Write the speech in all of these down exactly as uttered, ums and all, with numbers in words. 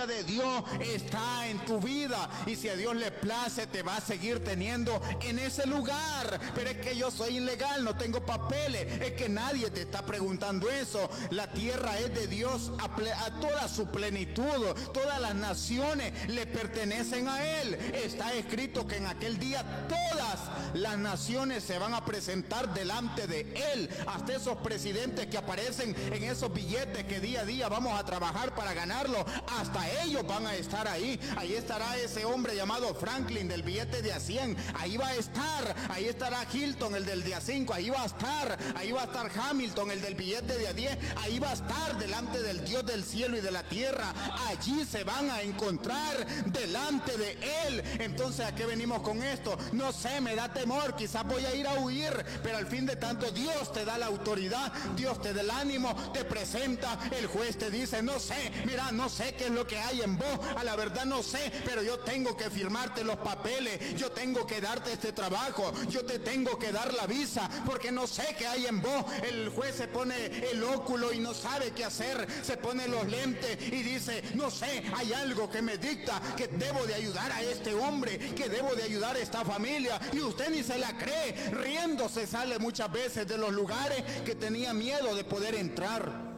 gracia de Dios está en tu vida, y si a Dios le place te va a seguir teniendo en ese lugar. Pero es que yo soy ilegal, no tengo papeles. Es que nadie te está preguntando eso. La tierra es de Dios a, ple- a toda su plenitud. Todas las naciones le pertenecen a Él. Está escrito que en aquel día todas las naciones se van a presentar delante de Él. Hasta esos presidentes que aparecen en esos billetes que día a día vamos a trabajar para ganarlo, hasta ellos van a estar ahí. Ahí estará ese hombre llamado Franklin del billete de a cien. Ahí va a estar. Ahí estará Hilton, el del de a cinco. Ahí va a estar. Ahí va a estar Hamilton, el del billete de a diez. Ahí va a estar delante del Dios del cielo y de la tierra. Allí se van a encontrar delante de Él. Entonces, ¿a qué venimos con esto? No sé, me da temor. Quizás voy a ir a huir, pero al fin de tanto Dios te da la autoridad, Dios te da el ánimo, te presenta. El juez te dice: no sé, mira, no sé qué es lo que hay en vos, a la verdad no sé, pero yo tengo que firmarte los papeles, yo tengo que darte este trabajo, yo te tengo que dar la visa, porque no sé qué hay en vos. El juez se pone el óculo y no sabe qué hacer, se pone los lentes y dice: no sé, hay algo que me dicta que debo de ayudar a este hombre, que debo de ayudar a esta familia, y usted ni se la cree. Riéndose sale muchas veces de los lugares que tenía miedo de poder entrar.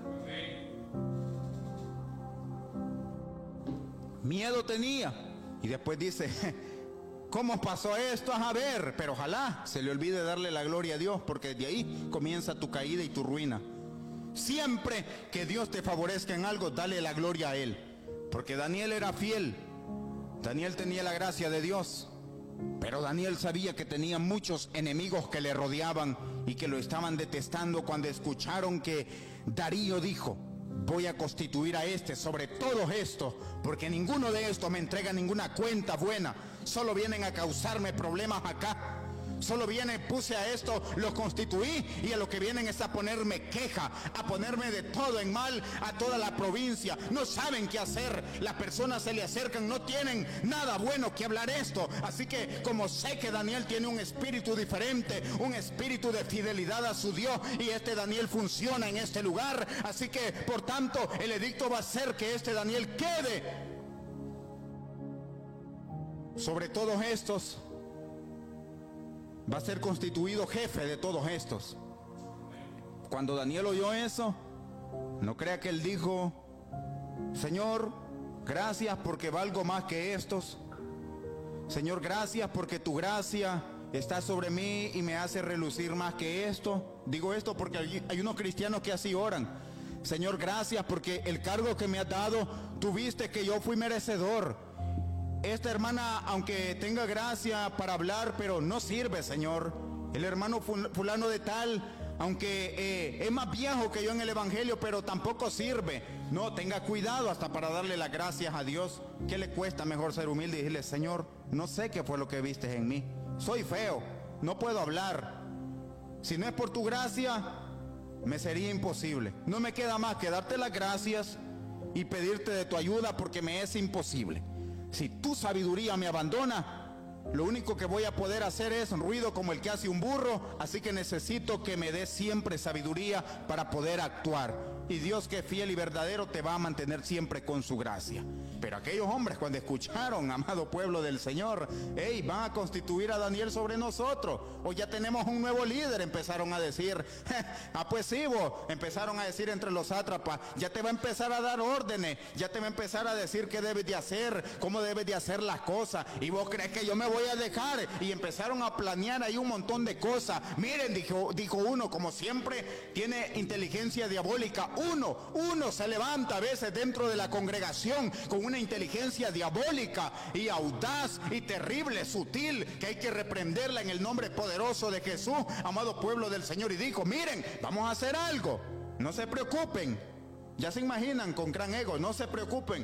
Miedo tenía. Y después dice: ¿cómo pasó esto? A ver, pero ojalá se le olvide darle la gloria a Dios, porque de ahí comienza tu caída y tu ruina. Siempre que Dios te favorezca en algo, dale la gloria a Él, porque Daniel era fiel. Daniel tenía la gracia de Dios, pero Daniel sabía que tenía muchos enemigos que le rodeaban y que lo estaban detestando cuando escucharon que Darío dijo: voy a constituir a este sobre todos estos, porque ninguno de estos me entrega ninguna cuenta buena, solo vienen a causarme problemas acá. Solo viene, puse a esto, los constituí, y a lo que vienen es a ponerme queja, a ponerme de todo en mal a toda la provincia. No saben qué hacer, las personas se le acercan, no tienen nada bueno que hablar esto. Así que como sé que Daniel tiene un espíritu diferente, un espíritu de fidelidad a su Dios, y este Daniel funciona en este lugar, así que por tanto el edicto va a ser que este Daniel quede sobre todos estos. Va a ser constituido jefe de todos estos. Cuando Daniel oyó eso, no crea que él dijo: Señor, gracias porque valgo más que estos. Señor, gracias porque tu gracia está sobre mí y me hace relucir más que esto. Digo esto porque hay, hay unos cristianos que así oran: Señor, gracias porque el cargo que me has dado, tuviste que yo fui merecedor. Esta hermana, aunque tenga gracia para hablar, pero no sirve, Señor. El hermano fulano de tal, aunque eh, es más viejo que yo en el evangelio, pero tampoco sirve. No, tenga cuidado hasta para darle las gracias a Dios. ¿Qué le cuesta? Mejor ser humilde y decirle: Señor, no sé qué fue lo que viste en mí. Soy feo, no puedo hablar. Si no es por tu gracia, me sería imposible. No me queda más que darte las gracias y pedirte de tu ayuda, porque me es imposible. Si tu sabiduría me abandona, lo único que voy a poder hacer es ruido como el que hace un burro. Así que necesito que me des siempre sabiduría para poder actuar. Y Dios, que es fiel y verdadero, te va a mantener siempre con su gracia. Pero aquellos hombres, cuando escucharon, amado pueblo del Señor, hey, van a constituir a Daniel sobre nosotros, o ya tenemos un nuevo líder, empezaron a decir. Ah, pues sí, vos, empezaron a decir entre los sátrapas: ya te va a empezar a dar órdenes, ya te va a empezar a decir qué debes de hacer, cómo debes de hacer las cosas, y vos crees que yo me voy a dejar. Y empezaron a planear ahí un montón de cosas. Miren, dijo, dijo uno, como siempre tiene inteligencia diabólica, uno, uno se levanta a veces dentro de la congregación con una inteligencia diabólica y audaz y terrible, sutil, que hay que reprenderla en el nombre poderoso de Jesús, amado pueblo del Señor. Y dijo: miren, vamos a hacer algo, no se preocupen. Ya se imaginan, con gran ego: no se preocupen,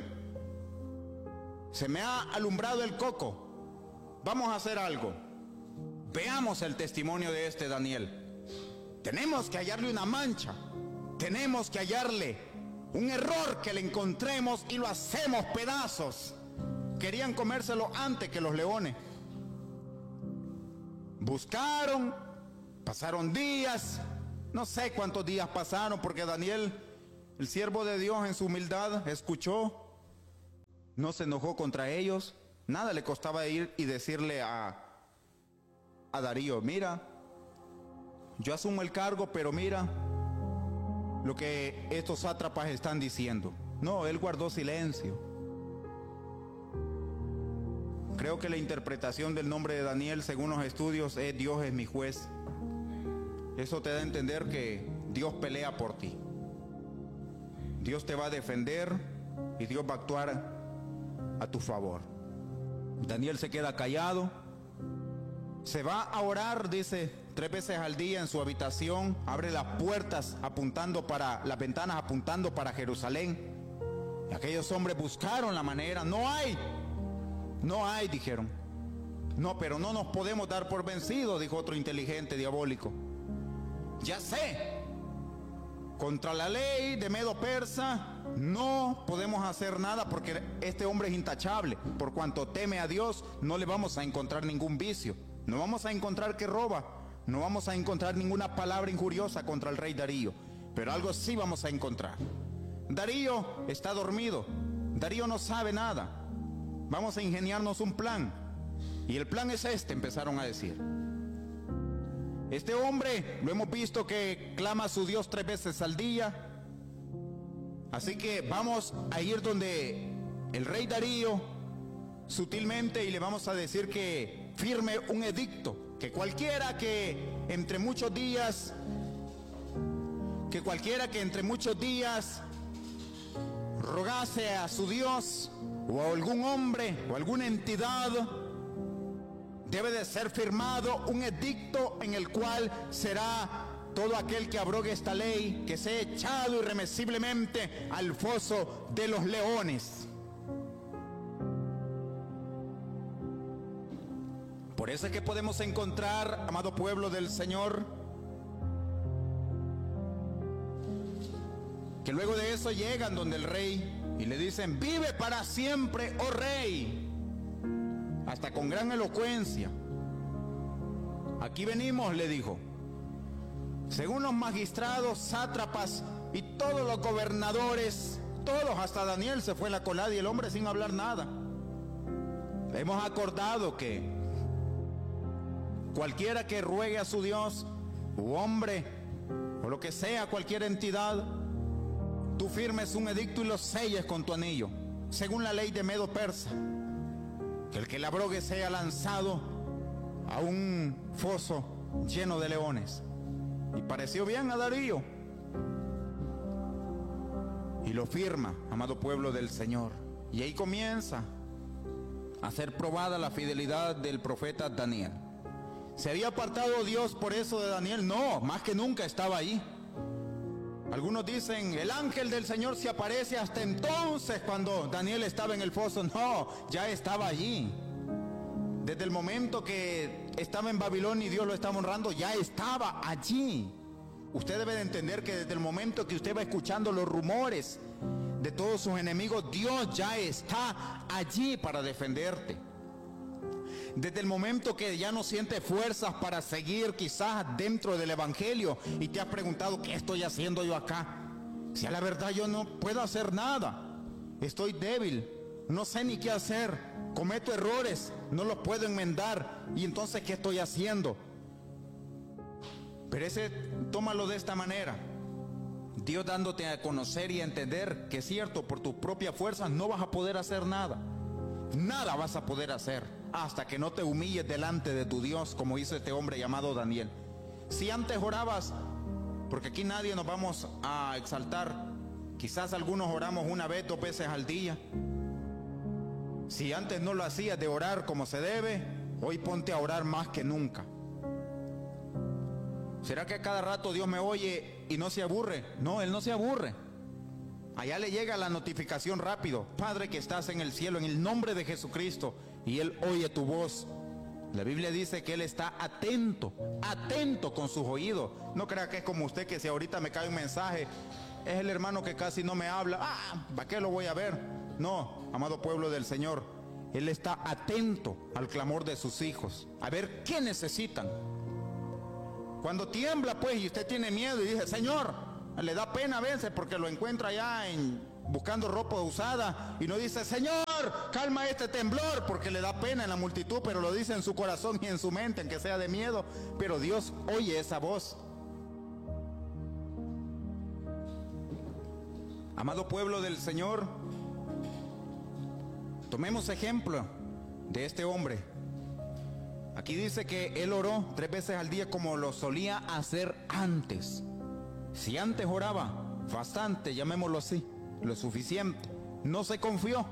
se me ha alumbrado el coco, vamos a hacer algo. Veamos el testimonio de este Daniel. Tenemos que hallarle una mancha, tenemos que hallarle un error que le encontremos y lo hacemos pedazos. Querían comérselo antes que los leones. Buscaron, pasaron días, no sé cuántos días pasaron, porque Daniel, el siervo de Dios, en su humildad escuchó no se enojó contra ellos. Nada le costaba ir y decirle a, a Darío: mira, yo asumo el cargo, pero mira lo que estos sátrapas están diciendo. No, él guardó silencio. Creo que la interpretación del nombre de Daniel, según los estudios, es: Dios es mi juez. Eso te da a entender que Dios pelea por ti. Dios te va a defender y Dios va a actuar a tu favor. Daniel se queda callado. Se va a orar, dice, tres veces al día en su habitación. Abre las puertas apuntando para, las ventanas apuntando para Jerusalén. Y aquellos hombres buscaron la manera. No hay, no hay, dijeron. No, pero no nos podemos dar por vencidos, dijo otro inteligente diabólico. Ya sé, contra la ley de Medo Persa no podemos hacer nada, porque este hombre es intachable. Por cuanto teme a Dios, no le vamos a encontrar ningún vicio. No vamos a encontrar que roba. No vamos a encontrar ninguna palabra injuriosa contra el rey Darío. Pero algo sí vamos a encontrar. Darío está dormido. Darío no sabe nada. Vamos a ingeniarnos un plan. Y el plan es este, empezaron a decir. Este hombre, lo hemos visto que clama a su Dios tres veces al día. Así que vamos a ir donde el rey Darío, sutilmente, y le vamos a decir que firme un edicto, que cualquiera que entre muchos días, que cualquiera que entre muchos días rogase a su Dios, o a algún hombre, o alguna entidad, debe de ser firmado un edicto en el cual será todo aquel que abrogue esta ley, que sea echado irremisiblemente al foso de los leones. Por eso es que podemos encontrar, amado pueblo del Señor, que luego de eso llegan donde el rey y le dicen: vive para siempre, oh rey. Hasta con gran elocuencia. Aquí venimos, le dijo. Según los magistrados, sátrapas y todos los gobernadores, todos, hasta Daniel se fue en la colada y el hombre sin hablar nada. Hemos acordado que cualquiera que ruegue a su Dios, u hombre, o lo que sea, cualquier entidad, tú firmes un edicto y lo selles con tu anillo, según la ley de Medo Persa. Que el que la abrogue sea lanzado a un foso lleno de leones. Y pareció bien a Darío. Y lo firma, amado pueblo del Señor. Y ahí comienza a ser probada la fidelidad del profeta Daniel. ¿Se había apartado Dios por eso de Daniel? No, más que nunca estaba ahí. Algunos dicen: el ángel del Señor se aparece hasta entonces, cuando Daniel estaba en el foso. No, ya estaba allí. Desde el momento que estaba en Babilonia y Dios lo estaba honrando, ya estaba allí. Usted debe de entender que desde el momento que usted va escuchando los rumores de todos sus enemigos, Dios ya está allí para defenderte. Desde el momento que ya no sientes fuerzas para seguir quizás dentro del evangelio y te has preguntado: ¿qué estoy haciendo yo acá? Si a la verdad yo no puedo hacer nada, estoy débil, no sé ni qué hacer, cometo errores, no los puedo enmendar, y entonces ¿qué estoy haciendo? Pero ese, tómalo de esta manera: Dios dándote a conocer y a entender que es cierto, por tus propias fuerzas no vas a poder hacer nada. Nada vas a poder hacer hasta que no te humilles delante de tu Dios, como hizo este hombre llamado Daniel. Si antes orabas, porque aquí nadie nos vamos a exaltar, quizás algunos oramos una vez, dos veces al día. Si antes no lo hacías de orar como se debe, hoy ponte a orar más que nunca. ¿Será que a cada rato Dios me oye y no se aburre? No, Él no se aburre. Allá le llega la notificación rápido: Padre que estás en el cielo, en el nombre de Jesucristo, y Él oye tu voz. La Biblia dice que Él está atento, atento con sus oídos. No crea que es como usted, que si ahorita me cae un mensaje, es el hermano que casi no me habla, ah, ¿para qué lo voy a ver? No, amado pueblo del Señor, Él está atento al clamor de sus hijos, a ver qué necesitan. Cuando tiembla pues y usted tiene miedo y dice: Señor, le da pena a veces porque lo encuentra ya en, buscando ropa usada, y no dice: Señor, Señor, calma este temblor, porque le da pena en la multitud, pero lo dice en su corazón y en su mente, aunque sea de miedo. Pero Dios oye esa voz. Amado pueblo del Señor, tomemos ejemplo de este hombre. Aquí dice que él oró tres veces al día como lo solía hacer antes. Si antes oraba bastante, llamémoslo así, lo suficiente, no se confió,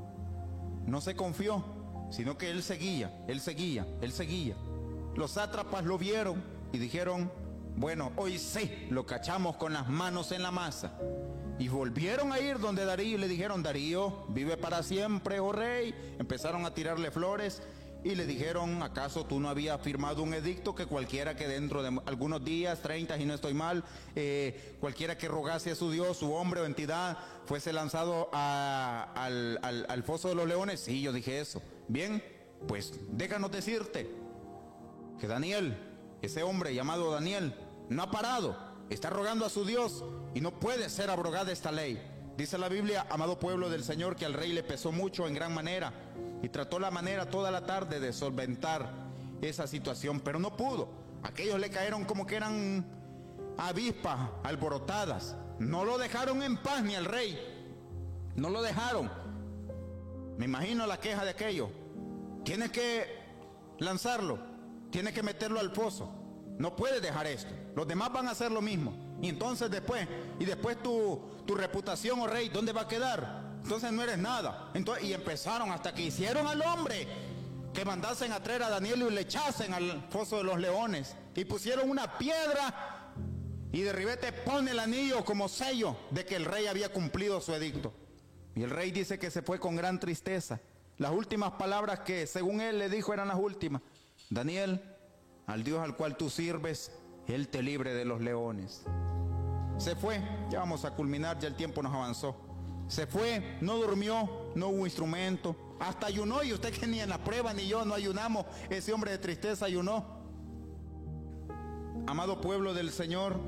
no se confió, sino que él seguía, él seguía, él seguía. Los sátrapas lo vieron y dijeron, bueno, hoy sí, lo cachamos con las manos en la masa. Y volvieron a ir donde Darío y le dijeron, Darío, vive para siempre, oh rey. Empezaron a tirarle flores y le dijeron, ¿acaso tú no habías firmado un edicto que cualquiera que dentro de algunos días, treinta, y no estoy mal, eh, cualquiera que rogase a su Dios, su hombre o entidad, fuese lanzado a, al, al, al foso de los leones? Sí, yo dije eso. Bien, pues déjanos decirte que Daniel, ese hombre llamado Daniel, no ha parado, está rogando a su Dios y no puede ser abrogada esta ley. Dice la Biblia, amado pueblo del Señor, que al rey le pesó mucho en gran manera y trató la manera toda la tarde de solventar esa situación, pero no pudo. Aquellos le cayeron como que eran avispas alborotadas. No lo dejaron en paz ni al rey, no lo dejaron. Me imagino la queja de aquellos. Tienes que lanzarlo, tienes que meterlo al foso, no puedes dejar esto, los demás van a hacer lo mismo. Y entonces después, y después tu, tu reputación, oh rey, ¿dónde va a quedar? Entonces no eres nada. Entonces, y empezaron hasta que hicieron al hombre que mandasen a traer a Daniel y le echasen al foso de los leones. Y pusieron una piedra y de ribete pone el anillo como sello de que el rey había cumplido su edicto. Y el rey dice que se fue con gran tristeza. Las últimas palabras que según él le dijo eran las últimas. Daniel, al Dios al cual tú sirves, Él te libre de los leones. Se fue, ya vamos a culminar, ya el tiempo nos avanzó. Se fue, no durmió, no hubo instrumento, hasta ayunó, y usted que ni en la prueba ni yo no ayunamos, ese hombre de tristeza ayunó. Amado pueblo del Señor,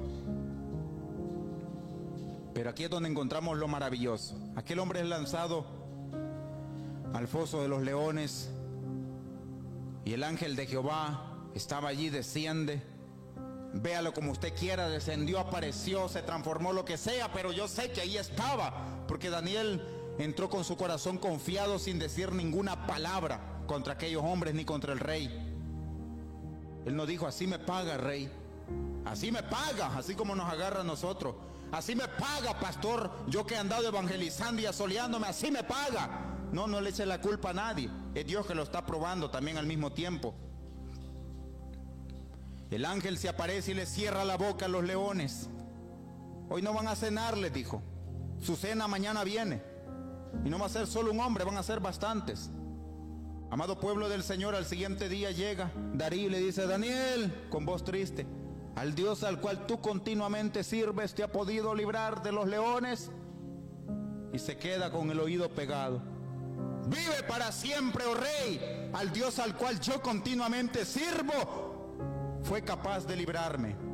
pero aquí es donde encontramos lo maravilloso. Aquel hombre es lanzado al foso de los leones y el ángel de Jehová estaba allí, desciende. Véalo como usted quiera, descendió, apareció, se transformó, lo que sea, pero yo sé que ahí estaba, porque Daniel entró con su corazón confiado, sin decir ninguna palabra contra aquellos hombres ni contra el rey. Él no dijo, así me paga, rey, así me paga, así como nos agarra a nosotros, así me paga, pastor, yo que he andado evangelizando y asoleándome, así me paga. No, no le eche la culpa a nadie, es Dios que lo está probando también al mismo tiempo. El ángel se aparece y le cierra la boca a los leones. Hoy no van a cenar, les dijo. Su cena mañana viene. Y no va a ser solo un hombre, van a ser bastantes. Amado pueblo del Señor, al siguiente día llega Darío y le dice, Daniel, con voz triste, al Dios al cual tú continuamente sirves, ¿te ha podido librar de los leones? Y se queda con el oído pegado. Vive para siempre, oh rey, al Dios al cual yo continuamente sirvo, fue capaz de librarme.